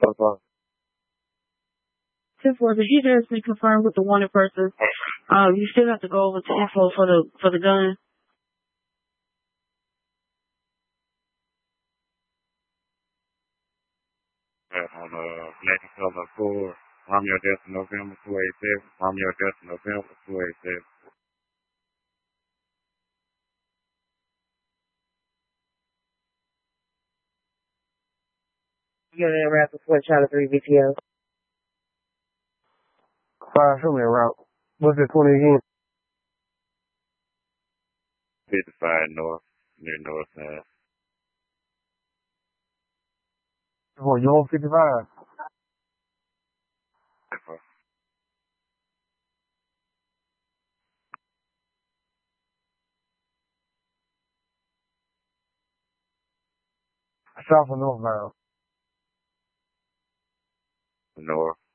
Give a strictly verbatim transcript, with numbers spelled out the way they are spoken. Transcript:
Okay. ten four, did you just be confirmed with the wanted person? Um, you still have to go over to info for the for the gun. On uh, Nathan Southern Ford, Romeo Delta November two eighty-seven, Romeo Delta November two eighty-seven. You're in Rapid Fort Charlie three B T O. Fire, show me a route. What's that twenty again? fifty-five North, near North Side. Oh, you on fifty-five? South or northbound? North.